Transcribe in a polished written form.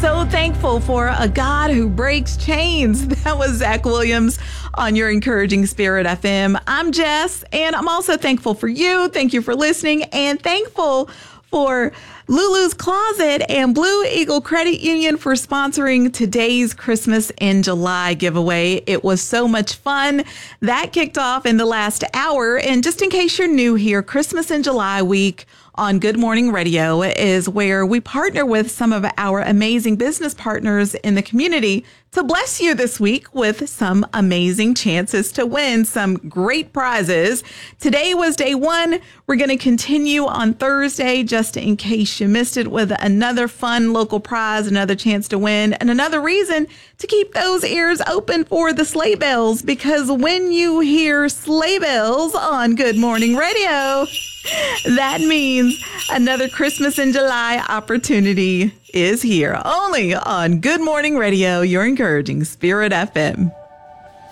So thankful for a God who breaks chains. That was Zach Williams on your Encouraging Spirit FM. I'm Jess, and I'm also thankful for you. Thank you for listening, and thankful for Lulu's Closet and Blue Eagle Credit Union for sponsoring today's Christmas in July giveaway. It was so much fun. That kicked off in the last hour. And just in case you're new here, Christmas in July week on Good Morning Radio is where we partner with some of our amazing business partners in the community to bless you this week with some amazing chances to win some great prizes. Today was day one. We're going to continue on Thursday, just in case you missed it, with another fun local prize, another chance to win, and another reason to keep those ears open for the sleigh bells, because when you hear sleigh bells on Good Morning Radio, that means another Christmas in July opportunity is here, only on Good Morning Radio, your Encouraging Spirit FM.